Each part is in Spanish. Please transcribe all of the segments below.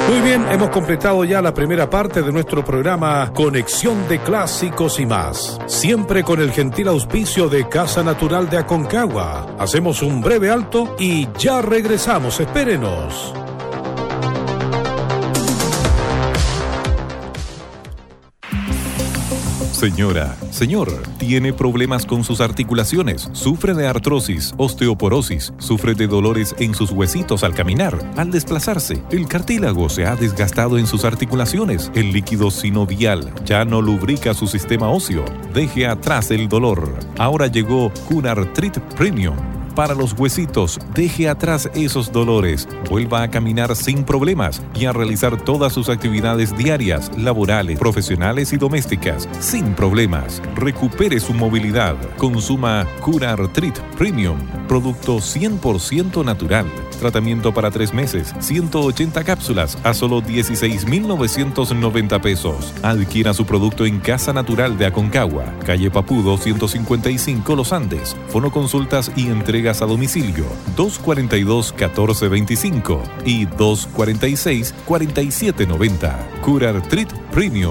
Muy bien, hemos completado ya la primera parte de nuestro programa Conexión de Clásicos y más. Siempre con el gentil auspicio de Casa Natural de Aconcagua. Hacemos un breve alto y ya regresamos. Espérenos. Señora, señor, ¿tiene problemas con sus articulaciones? ¿Sufre de artrosis, osteoporosis? ¿Sufre de dolores en sus huesitos al caminar? Al desplazarse, el cartílago se ha desgastado en sus articulaciones. El líquido sinovial ya no lubrica su sistema óseo. Deje atrás el dolor. Ahora llegó Curartrit Premium. Para los huesitos, deje atrás esos dolores, vuelva a caminar sin problemas y a realizar todas sus actividades diarias, laborales, profesionales y domésticas sin problemas. Recupere su movilidad. Consuma Curartrit Premium, producto 100% natural. Tratamiento para 3 meses, 180 cápsulas a solo 16,990 pesos. Adquiera su producto en Casa Natural de Aconcagua, calle Papudo 155 Los Andes. Fonoconsultas y entregas a domicilio 242-1425 y 246-4790. Curartrit Premium.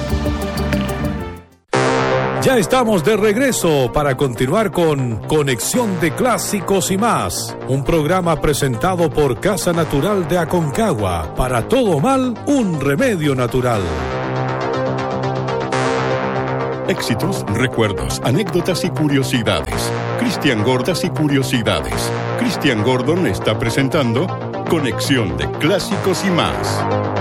Ya estamos de regreso para continuar con Conexión de Clásicos y más. Un programa presentado por Casa Natural de Aconcagua. Para todo mal, un remedio natural. Éxitos, recuerdos, anécdotas y curiosidades. Cristian Gordas y curiosidades. Cristian Gordon está presentando Conexión de Clásicos y más.